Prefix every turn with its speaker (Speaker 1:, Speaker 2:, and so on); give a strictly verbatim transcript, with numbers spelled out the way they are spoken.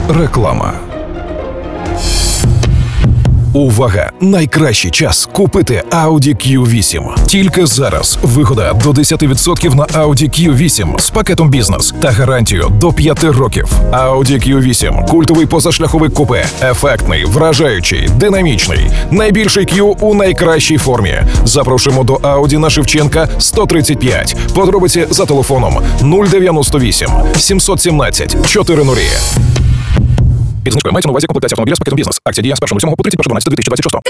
Speaker 1: Реклама. Увага! Найкращий час купити Audi кью вісім. Тільки зараз вигода до десять відсотків на Audi кью вісім з пакетом бізнес та гарантію до п'яти років. Audi кью вісім – культовий позашляховик купе. Ефектний, вражаючий, динамічний. Найбільший Q у найкращій формі. Запрошуємо до Audi на Шевченка сто тридцять п'ять. Подробиці за телефоном нуль дев'яносто вісім сімсот сімнадцять чотирнадцять. Підзнижкою мається на увазі комплектація автомобіля з пакетом бізнес. Акція діє з першого лютого по тридцять перше дванадцяте дві тисячі двадцять шостого.